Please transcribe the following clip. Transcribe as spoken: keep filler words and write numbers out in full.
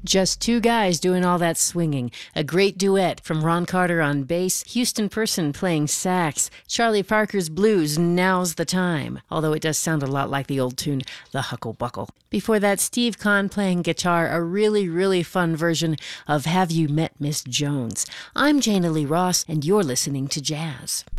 Just two guys doing all that swinging. A great duet from Ron Carter on bass, Houston Person playing sax, Charlie Parker's blues, Now's the Time. Although it does sound a lot like the old tune, The Huckle Buckle. Before that, Steve Kahn playing guitar, a really, really fun version of Have You Met Miss Jones? I'm Jana Lee Ross, and you're listening to Jazz.